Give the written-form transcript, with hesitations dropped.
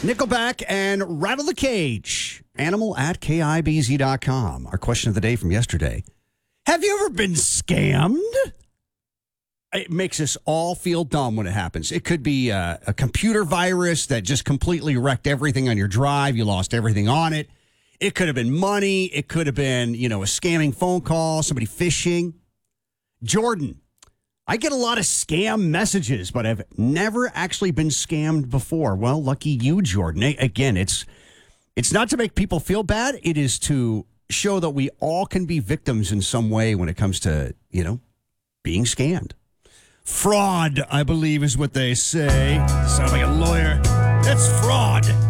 Nickelback and Rattle the Cage. Animal at KIBZ.com. Our question of the day from yesterday. Have you ever been scammed? It makes us all feel dumb when it happens. It could be a computer virus that just completely wrecked everything on your drive. You lost everything on it. It could have been money. It could have been, a scamming phone call, somebody phishing. Jordan, I get a lot of scam messages, but I've never actually been scammed before. Well, lucky you, Jordan. Again, it's not to make people feel bad. It is to show that we all can be victims in some way when it comes to, being scammed. Fraud, I believe, is what they say. Sound like a lawyer. That's fraud.